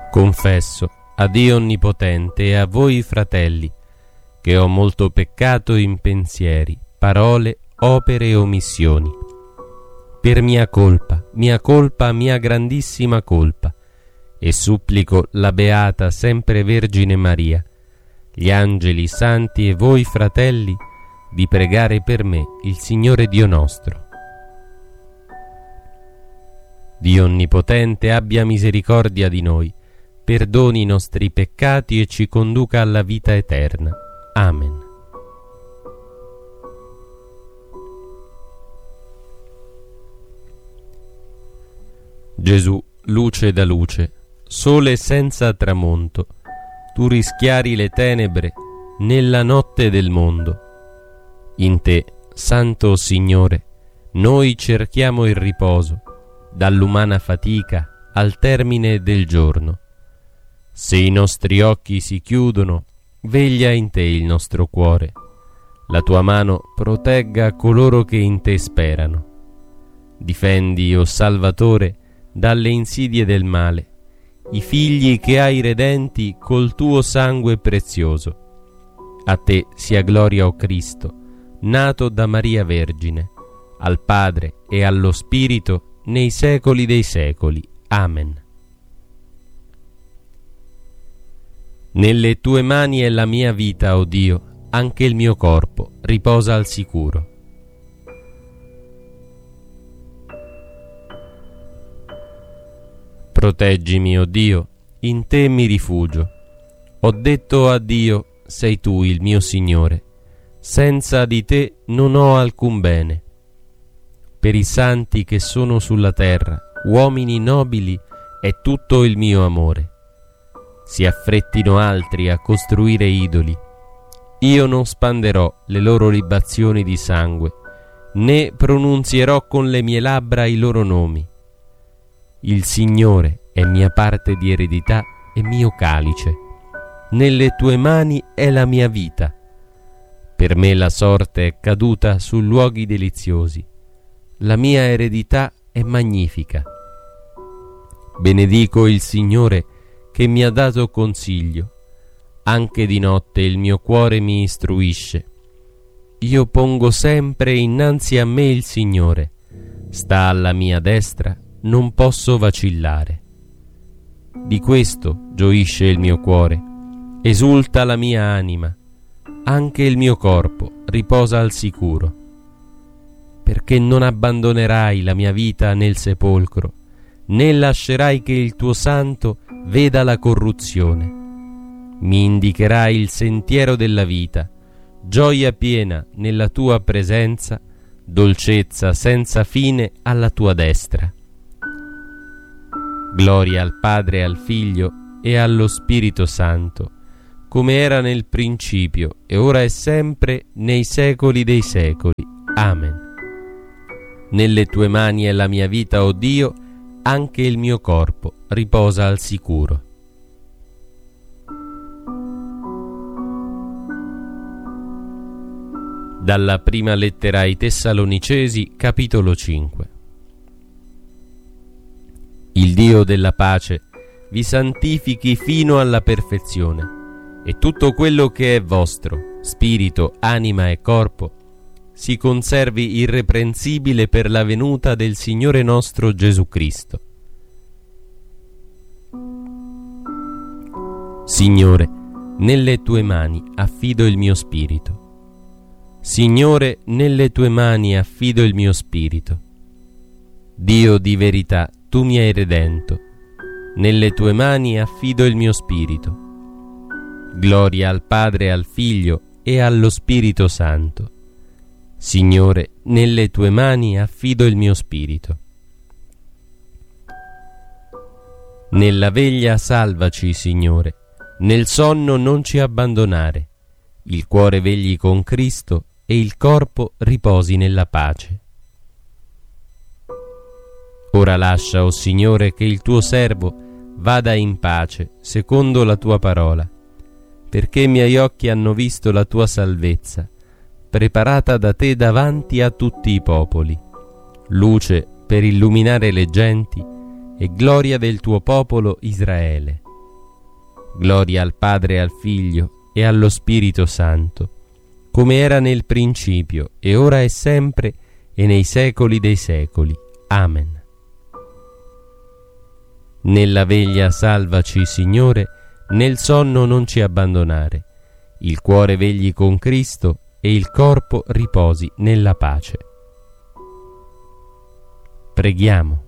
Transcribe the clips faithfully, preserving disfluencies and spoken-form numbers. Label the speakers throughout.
Speaker 1: Confesso a Dio Onnipotente e a voi fratelli che ho molto peccato in pensieri, parole, opere e omissioni. Per mia colpa, mia colpa, mia grandissima colpa, e supplico la Beata Sempre Vergine Maria, gli angeli santi e voi fratelli di pregare per me il Signore Dio nostro. Dio Onnipotente abbia misericordia di noi, perdoni i nostri peccati e ci conduca alla vita eterna. Amen. Gesù, luce da luce, sole senza tramonto, tu rischiari le tenebre nella notte del mondo. In te, Santo Signore, noi cerchiamo il riposo dall'umana fatica al termine del giorno. Se i nostri occhi si chiudono, veglia in te il nostro cuore. La tua mano protegga coloro che in te sperano. Difendi, o Salvatore, dalle insidie del male, i figli che hai redenti col tuo sangue prezioso. A te sia gloria, o Cristo, nato da Maria Vergine, al Padre e allo Spirito nei secoli dei secoli. Amen. Nelle tue mani è la mia vita, o Dio, anche il mio corpo riposa al sicuro. Proteggimi, o Dio, in te mi rifugio. Ho detto a Dio, sei tu il mio Signore. Senza di te non ho alcun bene. Per i santi che sono sulla terra, uomini nobili, è tutto il mio amore. Si affrettino altri a costruire idoli. Io non spanderò le loro libazioni di sangue, né pronunzierò con le mie labbra i loro nomi. Il Signore è mia parte di eredità e mio calice. Nelle tue mani è la mia vita. Per me la sorte è caduta su luoghi deliziosi. La mia eredità è magnifica. Benedico il Signore che mi ha dato consiglio. Anche di notte il mio cuore mi istruisce. Io pongo sempre innanzi a me il Signore. Sta alla mia destra, non posso vacillare. Di questo gioisce il mio cuore, esulta la mia anima, anche il mio corpo riposa al sicuro. Perché non abbandonerai la mia vita nel sepolcro, né lascerai che il tuo santo veda la corruzione. Mi indicherai il sentiero della vita, gioia piena nella tua presenza, dolcezza senza fine alla tua destra. Gloria al Padre e al Figlio e allo Spirito Santo, come era nel principio e ora e sempre nei secoli dei secoli. Amen. Nelle tue mani è la mia vita, o Dio, anche il mio corpo riposa al sicuro. Dalla prima lettera ai Tessalonicesi, capitolo cinque. Il Dio della pace vi santifichi fino alla perfezione, e tutto quello che è vostro, spirito, anima e corpo, si conservi irreprensibile per la venuta del Signore nostro Gesù Cristo. Signore, nelle tue mani affido il mio spirito. Signore, nelle tue mani affido il mio spirito. Dio di verità, tu mi hai redento. Nelle tue mani affido il mio spirito. Gloria al Padre, al Figlio e allo Spirito Santo. Signore, nelle tue mani affido il mio spirito. Nella veglia salvaci, Signore, nel sonno non ci abbandonare. Il cuore vegli con Cristo e il corpo riposi nella pace. Ora lascia, o Signore, che il tuo servo vada in pace, secondo la tua parola, perché i miei occhi hanno visto la tua salvezza, preparata da te davanti a tutti i popoli, luce per illuminare le genti e gloria del tuo popolo Israele. Gloria al Padre e al Figlio e allo Spirito Santo, come era nel principio, e ora e sempre, e nei secoli dei secoli. Amen. Nella veglia salvaci, Signore, nel sonno non ci abbandonare. Il cuore vegli con Cristo e il corpo riposi nella pace. Preghiamo.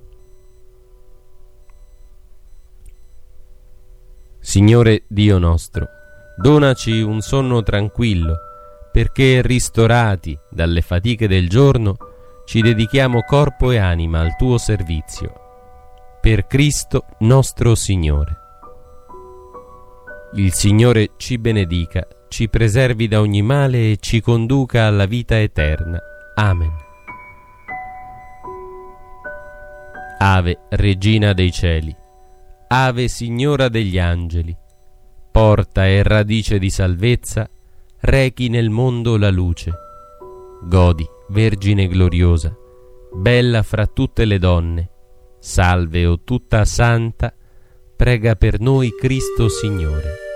Speaker 1: Signore Dio nostro, donaci un sonno tranquillo, perché ristorati dalle fatiche del giorno ci dedichiamo corpo e anima al tuo servizio. Per Cristo nostro Signore. Il Signore ci benedica, ci preservi da ogni male e ci conduca alla vita eterna. Amen. Ave, Regina dei cieli, Ave, Signora degli angeli, porta e radice di salvezza, rechi nel mondo la luce. Godi, Vergine gloriosa, bella fra tutte le donne, salve, o tutta santa, prega per noi Cristo Signore.